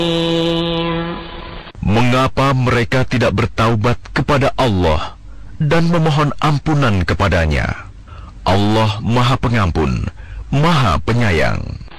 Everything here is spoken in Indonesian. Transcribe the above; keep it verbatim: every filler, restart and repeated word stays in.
Mengapa mereka tidak bertaubat kepada Allah dan memohon ampunan kepadanya? Allah Maha Pengampun, Maha Penyayang.